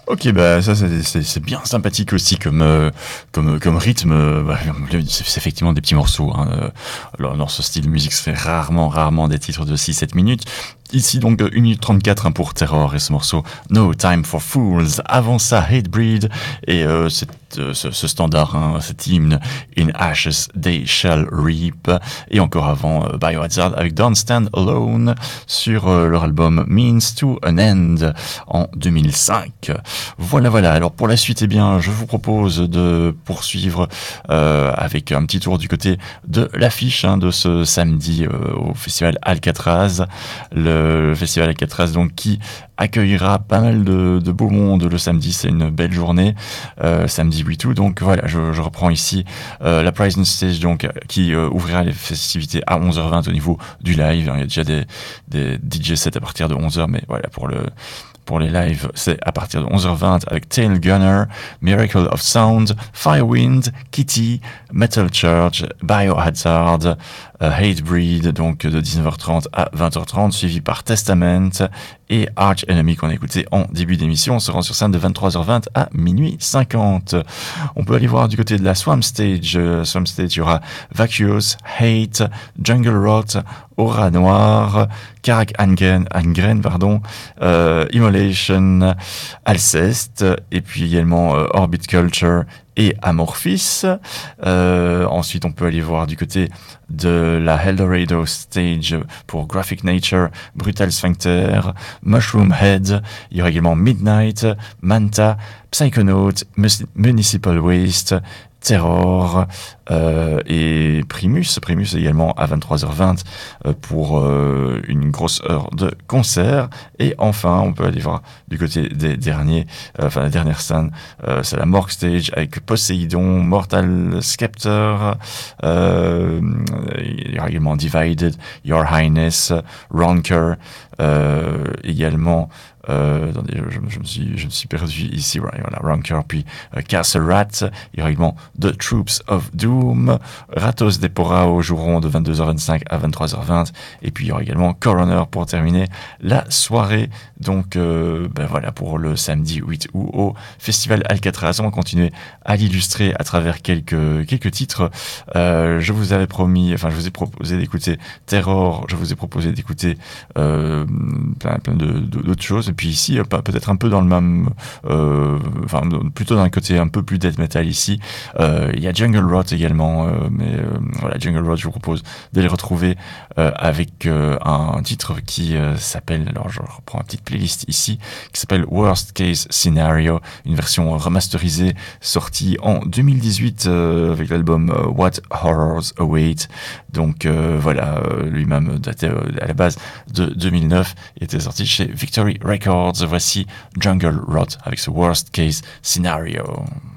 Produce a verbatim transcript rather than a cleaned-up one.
Ok, bah ça c'est, c'est, c'est bien sympathique aussi comme euh, comme comme rythme. euh, Bah, c'est, c'est effectivement des petits morceaux. Hein. euh, alors, dans ce style de musique, c'est rarement rarement des titres de six sept minutes. Ici donc une minute trente-quatre hein, pour Terror et ce morceau No Time for Fools. Avant ça, Hatebreed et euh, cette, euh, ce, ce standard, hein, cet hymne In Ashes They Shall Reap. Et encore avant euh, Biohazard avec Don't Stand Alone sur euh, leur album Means to an End en deux mille cinq. Voilà, voilà. Alors pour la suite, eh bien, je vous propose de poursuivre euh, avec un petit tour du côté de l'affiche hein, de ce samedi euh, au festival Alcatraz. Le, le festival Alcatraz, donc, qui accueillera pas mal de, de beau monde le samedi. C'est une belle journée, euh, samedi huit août. Donc voilà, je, je reprends ici euh, la Prize on Stage, donc, qui euh, ouvrira les festivités à onze heures vingt au niveau du live. Il y a déjà des, des D J sets à partir de onze heures, mais voilà, pour le Pour les lives, c'est à partir de onze heures vingt avec Tail Gunner, Miracle of Sound, Firewind, Kitty, Metal Church, Biohazard, uh, Hatebreed, donc de dix-neuf heures trente à vingt heures trente, suivi par Testament et Arch Enemy qu'on a écouté en début d'émission. On se rend sur scène de vingt-trois heures vingt à minuit cinquante. On peut aller voir du côté de la Swamp Stage. Euh, Swamp Stage, il y aura Vacuous, Hate, Jungle Rot, Aura Noir, Karak Angren, Angren pardon, euh, Immolation, Alceste, et puis également euh, Orbit Culture et Amorphis. Euh, ensuite, on peut aller voir du côté de la Eldorado Stage pour Graphic Nature, Brutal Sphincter, Mushroom Head. Il y aura également Midnight, Manta, Psychonaut, Municipal Waste, Terror euh, et Primus. Primus également à vingt-trois heures vingt euh, pour euh, une grosse heure de concert. Et enfin, on peut aller voir du côté des derniers, euh, enfin la dernière scène, euh, c'est la Morgue Stage avec Poseidon, Mortal Scepter, euh, il y aura également Divided, Your Highness, Ronker, euh, également Euh, attendez, je, je, me suis, je me suis perdu ici. Voilà, Ranker, puis euh, Castle Rat. Il y aura également The Troops of Doom. Ratos Deporao joueront de vingt-deux heures vingt-cinq à vingt-trois heures vingt. Et puis il y aura également Coroner pour terminer la soirée. Donc euh, ben voilà pour le samedi huit août au Festival Alcatraz. On va continuer à l'illustrer à travers quelques quelques titres. Euh, je vous avais promis, enfin je vous ai proposé d'écouter Terror. Je vous ai proposé d'écouter euh, plein, plein de, de, d'autres choses. Et puis ici, peut-être un peu dans le même, euh, enfin plutôt dans un côté un peu plus death metal ici. Euh, il y a Jungle Rot également, euh, mais euh, voilà, Jungle Rot, je vous propose de les retrouver euh, avec euh, un titre qui euh, s'appelle, alors je reprends une petite playlist ici, qui s'appelle Worst Case Scenario, une version remasterisée sortie en deux mille dix-huit euh, avec l'album euh, What Horrors Await. Donc euh, voilà, euh, lui-même daté euh, à la base de deux mille neuf, il était sorti chez Victory Records. Voici Jungle Rot avec ce Worst Case Scenario.